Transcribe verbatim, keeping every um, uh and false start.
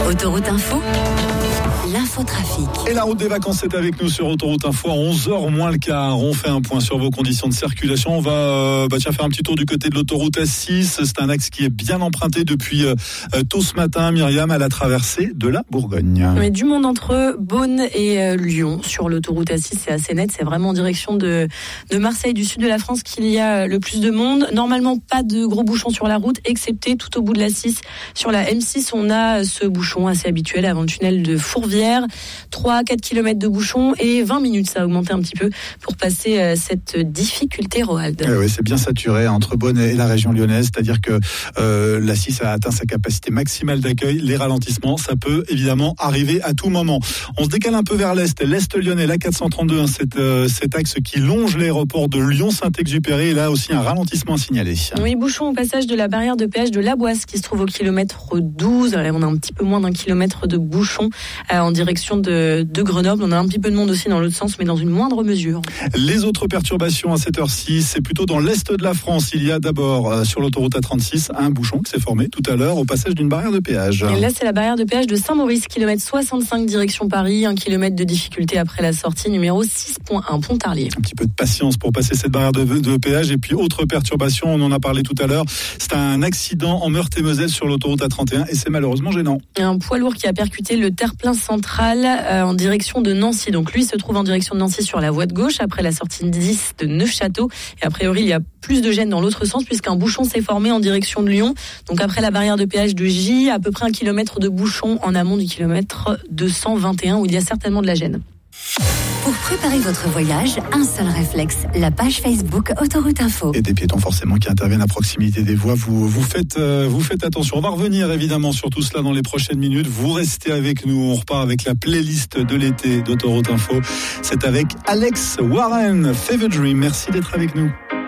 Autoroute Info, l'infotrafic. Et la route des vacances est avec nous sur Autoroute Info à onze heures moins le quart. On fait un point sur vos conditions de circulation. On va euh, bah tiens, faire un petit tour du côté de l'autoroute A six. C'est un axe qui est bien emprunté depuis euh, tôt ce matin, Myriam, à la traversée de la Bourgogne. Mais du monde entre Beaune et euh, Lyon sur l'autoroute A six, c'est assez net. C'est vraiment en direction de, de Marseille, du sud de la France, qu'il y a le plus de monde. Normalement, pas de gros bouchons sur la route, excepté tout au bout de l'A six. Sur la M six, on a ce bouchon assez habituel avant le tunnel de Fourvière. trois à quatre kilomètres de bouchon et vingt minutes, ça a augmenté un petit peu pour passer euh, cette difficulté, Roald. Eh oui, c'est bien saturé entre Beaune et la région lyonnaise, c'est-à-dire que euh, l'A six a atteint sa capacité maximale d'accueil. Les ralentissements, ça peut évidemment arriver à tout moment. On se décale un peu vers l'est, l'est lyonnais, la quatre cent trente-deux, hein, cet, euh, cet axe qui longe l'aéroport de Lyon-Saint-Exupéry, et là aussi un ralentissement à signaler. Oui, bouchon au passage de la barrière de péage de La Boisse qui se trouve au kilomètre douze. On a un petit peu moins d'un kilomètre de bouchon euh, en direction de, de Grenoble. On a un petit peu de monde aussi dans l'autre sens, mais dans une moindre mesure. Les autres perturbations à cette heure-ci, c'est plutôt dans l'est de la France. Il y a d'abord euh, sur l'autoroute A trente-six un bouchon qui s'est formé tout à l'heure au passage d'une barrière de péage. Et là, c'est la barrière de péage de Saint-Maurice, kilomètre soixante-cinq direction Paris, un kilomètre de difficulté après la sortie numéro six point un, Pontarlier. Un petit peu de patience pour passer cette barrière de, de péage. Et puis autre perturbation, on en a parlé tout à l'heure, c'est un accident en Meurthe-et-Moselle sur l'autoroute A trente et un et c'est malheureusement gênant. Un poids lourd qui a percuté le terre-plein central euh, en direction de Nancy. Donc lui se trouve en direction de Nancy sur la voie de gauche après la sortie dix de Neufchâteau. Et a priori, il y a plus de gêne dans l'autre sens puisqu'un bouchon s'est formé en direction de Lyon. Donc après la barrière de péage de J, à peu près un kilomètre de bouchon en amont du kilomètre deux cent vingt et un où il y a certainement de la gêne. Pour préparer votre voyage, un seul réflexe, la page Facebook Autoroute Info. Et des piétons forcément qui interviennent à proximité des voies, vous, vous, faites, euh, vous faites attention. On va revenir évidemment sur tout cela dans les prochaines minutes. Vous restez avec nous, on repart avec la playlist de l'été d'Autoroute Info. C'est avec Alex Warren, Fever Dream. Merci d'être avec nous.